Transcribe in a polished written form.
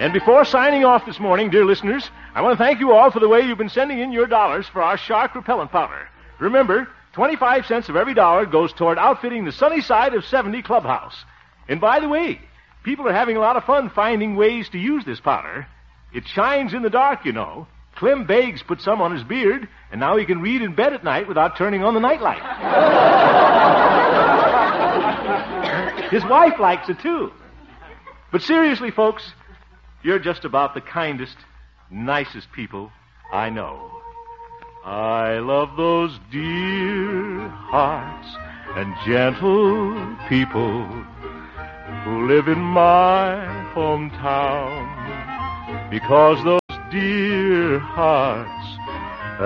And before signing off this morning, dear listeners, I want to thank you all for the way you've been sending in your dollars for our shark repellent powder. Remember, 25 cents of every dollar goes toward outfitting the sunny side of 70 Clubhouse. And by the way, people are having a lot of fun finding ways to use this powder. It shines in the dark, you know. Clem Beggs put some on his beard, and now he can read in bed at night without turning on the nightlight. His wife likes it, too. But seriously, folks, you're just about the kindest, nicest people I know. I love those dear hearts and gentle people who live in my hometown, because those dear hearts